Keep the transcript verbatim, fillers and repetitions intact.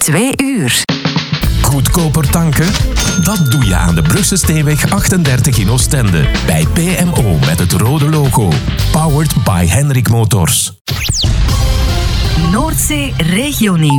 twee uur. Goedkoper tanken? Dat doe je aan de Brugse Steenweg achtendertig in Oostende. Bij P M O met het rode logo. Powered by Henrik Motors. Noordzee Regionieuws.